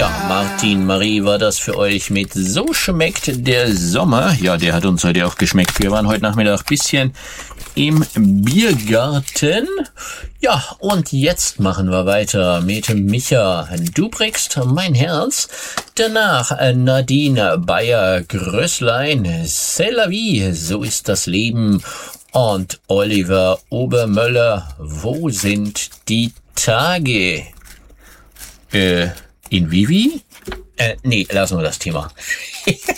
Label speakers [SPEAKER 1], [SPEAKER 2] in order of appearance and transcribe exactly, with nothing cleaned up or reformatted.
[SPEAKER 1] Ja, Martin, Marie war das für euch mit So schmeckt der Sommer. Ja, der hat uns heute auch geschmeckt. Wir waren heute Nachmittag bisschen im Biergarten. Ja, und jetzt machen wir weiter mit Micha. Du brichst mein Herz. Danach Nadine Bayer-Größlein. C'est la vie, so ist das Leben. Und Oliver Obermöller. Wo sind die Tage? Äh, in Vivi? Äh, nee, lassen wir das Thema.